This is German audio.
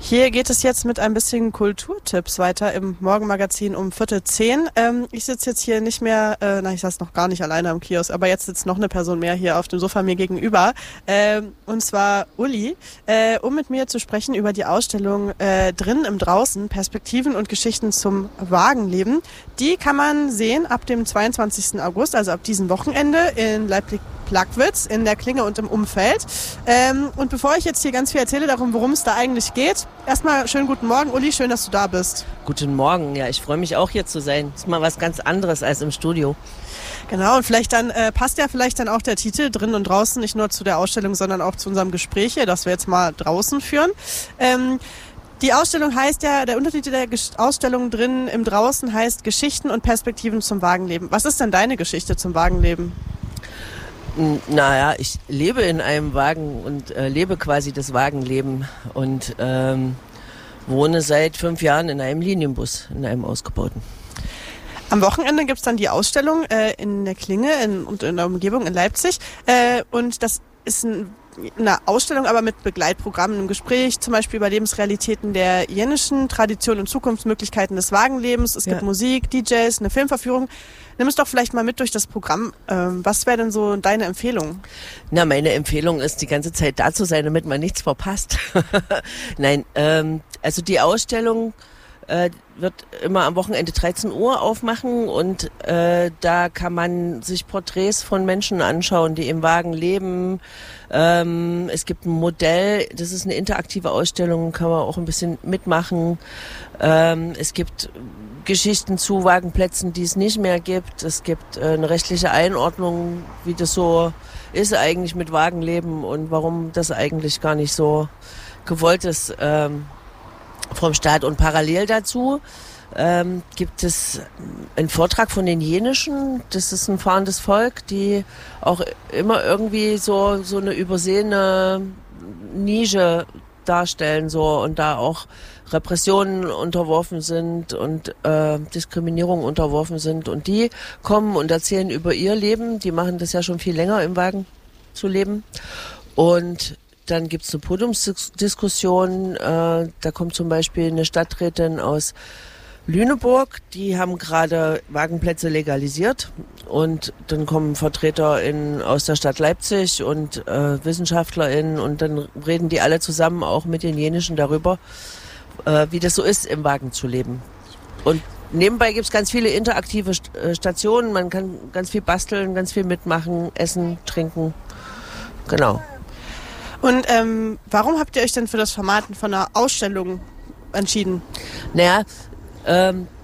Hier geht es jetzt mit ein bisschen Kulturtipps weiter im Morgenmagazin um 9:45. Ich sitze jetzt hier nicht mehr, ich saß noch gar nicht alleine am Kiosk, aber jetzt sitzt noch eine Person mehr hier auf dem Sofa mir gegenüber, und zwar Uli, um mit mir zu sprechen über die Ausstellung Drinnen im Draußen, Perspektiven und Geschichten zum Wagenleben. Die kann man sehen ab dem 22. August, also ab diesem Wochenende in Leipzig-Plagwitz, in der Klinge und im Umfeld. Und bevor ich jetzt hier ganz viel erzähle darum, worum es da eigentlich geht, erstmal schönen guten Morgen, Uli, schön, dass du da bist. Guten Morgen, ja, ich freue mich auch hier zu sein. Das ist mal was ganz anderes als im Studio. Genau, und vielleicht dann passt ja vielleicht dann auch der Titel Drinnen und Draußen nicht nur zu der Ausstellung, sondern auch zu unserem Gespräch hier, das wir jetzt mal draußen führen. Die Ausstellung heißt ja, der Untertitel der Ausstellung Drinnen im Draußen heißt Geschichten und Perspektiven zum Wagenleben. Was ist denn deine Geschichte zum Wagenleben? Naja, ich lebe in einem Wagen und lebe quasi das Wagenleben und wohne seit 5 Jahren in einem Linienbus, in einem ausgebauten. Am Wochenende gibt's dann die Ausstellung in der Klinge und in der Umgebung in Leipzig. Und das ist eine Ausstellung, aber mit Begleitprogrammen, im Gespräch, zum Beispiel über Lebensrealitäten der jenischen Tradition und Zukunftsmöglichkeiten des Wagenlebens. Es gibt Musik, DJs, eine Filmverführung. Nimm es doch vielleicht mal mit durch das Programm. Was wäre denn so deine Empfehlung? Na, meine Empfehlung ist, die ganze Zeit da zu sein, damit man nichts verpasst. Nein, also die Ausstellung wird immer am Wochenende 13 Uhr aufmachen und da kann man sich Porträts von Menschen anschauen, die im Wagen leben. Es gibt ein Modell, das ist eine interaktive Ausstellung, kann man auch ein bisschen mitmachen. Es gibt Geschichten zu Wagenplätzen, die es nicht mehr gibt. Es gibt eine rechtliche Einordnung, wie das so ist eigentlich mit Wagenleben und warum das eigentlich gar nicht so gewollt ist vom Staat. Und parallel dazu gibt es einen Vortrag von den Jenischen. Das ist ein fahrendes Volk, die auch immer irgendwie so eine übersehene Nische darstellen so und da auch Repressionen unterworfen sind und Diskriminierung unterworfen sind. Und die kommen und erzählen über ihr Leben. Die machen das ja schon viel länger, im Wagen zu leben. Und dann gibt's eine Podiumsdiskussion. Da kommt zum Beispiel eine Stadträtin aus Lüneburg. Die haben gerade Wagenplätze legalisiert. Und dann kommen Vertreter aus der Stadt Leipzig und WissenschaftlerInnen. Und dann reden die alle zusammen auch mit den Jenischen darüber, wie das so ist, im Wagen zu leben. Und nebenbei gibt's ganz viele interaktive Stationen. Man kann ganz viel basteln, ganz viel mitmachen, essen, trinken. Genau. Und warum habt ihr euch denn für das Format von einer Ausstellung entschieden? Naja,